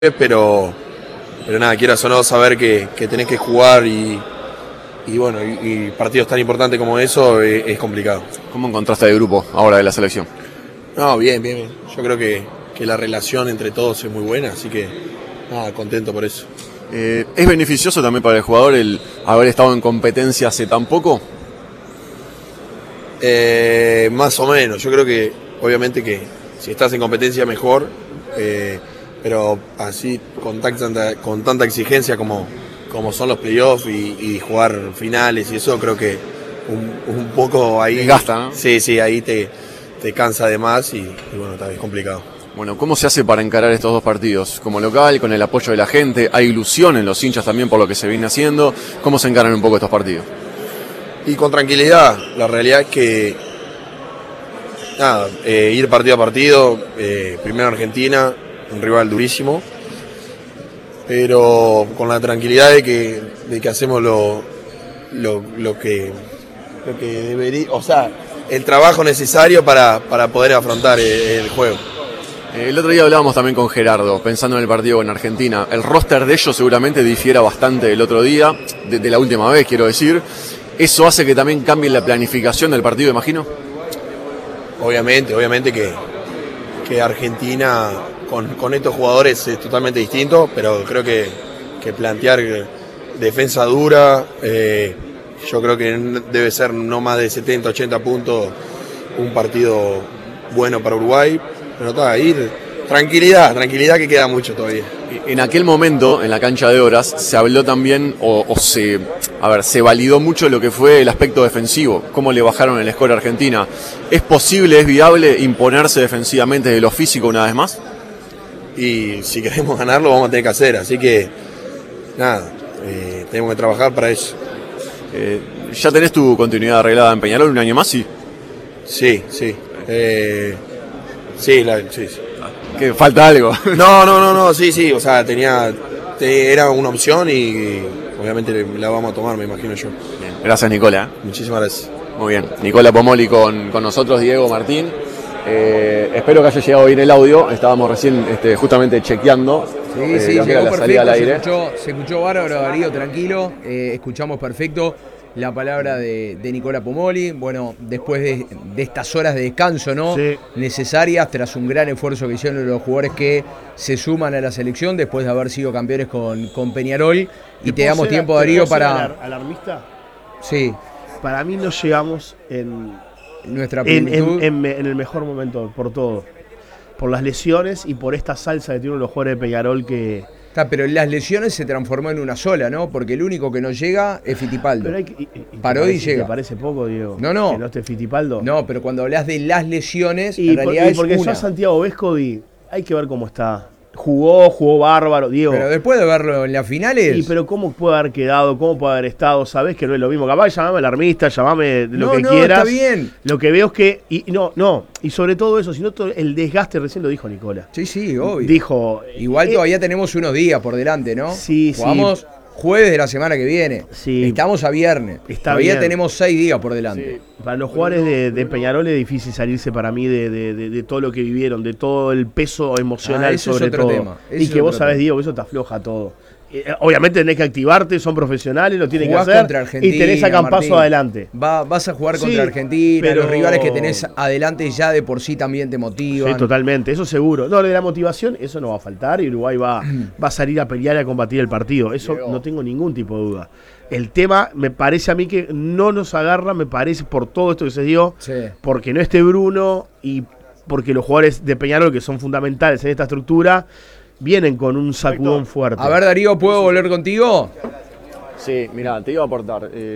pero nada, quieras o no, saber que tenés que jugar y bueno, y partidos tan importantes como eso es complicado. ¿Cómo encontraste el grupo ahora de la selección? No, bien. Yo creo que la relación entre todos es muy buena, así que nada, contento por eso. ¿Es beneficioso también para el jugador el haber estado en competencia hace tan poco? Más o menos, yo creo que obviamente que si estás en competencia mejor, pero así con tanta exigencia como son los playoffs y jugar finales y eso, creo que un poco ahí desgasta, ¿no? Sí, ahí te cansa de más y bueno, está bien complicado. Bueno, ¿cómo se hace para encarar estos dos partidos? Como local, con el apoyo de la gente, hay ilusión en los hinchas también por lo que se viene haciendo. ¿Cómo se encaran un poco estos partidos? Y con tranquilidad, la realidad es que nada, ir partido a partido, primero Argentina, un rival durísimo, pero con la tranquilidad de que hacemos lo que debería, o sea, el trabajo necesario para poder afrontar el juego. El otro día hablábamos también con Gerardo, pensando en el partido con Argentina. El roster de ellos seguramente difiera bastante del otro día, de la última vez, quiero decir. ¿Eso hace que también cambie la planificación del partido, imagino? Obviamente que Argentina con estos jugadores es totalmente distinto, pero creo que plantear defensa dura, yo creo que debe ser no más de 70, 80 puntos un partido bueno para Uruguay. Pero está, ir tranquilidad que queda mucho todavía. En aquel momento, en la cancha de Horas, se habló también, se validó mucho lo que fue el aspecto defensivo, cómo le bajaron el score a Argentina. ¿Es posible, es viable imponerse defensivamente de lo físico una vez más? Y si queremos ganarlo vamos a tener que hacer, así que nada, tenemos que trabajar para eso. ¿Ya tenés tu continuidad arreglada en Peñarol un año más? Sí. Sí. Sí. ¿Que falta algo? No, sí, o sea, era una opción y obviamente la vamos a tomar, me imagino yo. Bien. Gracias, Nicola. Muchísimas gracias. Muy bien, Nicola Pomoli con nosotros, Diego Martín. Espero que haya llegado bien el audio, estábamos recién justamente chequeando. Sí, llegó perfecto, se escuchó bárbaro, Darío, tranquilo, escuchamos perfecto la palabra de Nicola Pomoli. Bueno, después de estas horas de descanso, ¿no? Sí. Necesarias, tras un gran esfuerzo que hicieron los jugadores que se suman a la selección después de haber sido campeones con Peñarol. Y te damos tiempo, Darío, para... ¿Alarmista? Sí. Para mí no llegamos en el mejor momento, por todo. Por las lesiones y por esta salsa que tienen los jugadores de Peñarol que... Pero las lesiones se transformó en una sola, ¿no? Porque el único que no llega es Fittipaldo. Parodi llega. ¿Te parece poco, Diego? No. Que no esté Fittipaldo. No, pero cuando hablas de las lesiones, en realidad es porque una. Yo a Santiago Vescovi hay que ver cómo está. Jugó bárbaro, Diego. Pero después de verlo en las finales... Sí, pero ¿cómo puede haber quedado? ¿Cómo puede haber estado? Sabés que no es lo mismo. Capaz llamame alarmista, llamame lo que quieras. Está bien. Lo que veo es que... Y sobre todo eso, sino todo el desgaste, recién lo dijo Nicola. Sí, obvio. Dijo... Igual todavía tenemos unos días por delante, ¿no? Sí. Jugamos jueves de la semana que viene. Sí. Estamos a viernes. Todavía tenemos 6 días por delante. Sí. Para los jugadores de Peñarol es difícil salirse para mí de todo lo que vivieron, de todo el peso emocional sobre todo. Tema. Y que vos sabés, Diego, que eso te afloja todo. Obviamente tenés que activarte, son profesionales, lo tienen que hacer contra Argentina, y tenés acá un paso adelante. Vas a jugar contra Argentina, pero los rivales que tenés adelante ya de por sí también te motivan. Sí, totalmente, eso seguro. No, de la motivación, eso no va a faltar y Uruguay va a salir a pelear y a combatir el partido. Eso no tengo ningún tipo de duda. El tema, me parece a mí que no nos agarra, me parece, por todo esto que se dio, porque no esté Bruno y porque los jugadores de Peñarol, que son fundamentales en esta estructura, vienen con un sacudón fuerte. A ver, Darío, ¿puedo volver contigo? Sí, mirá, te iba a aportar.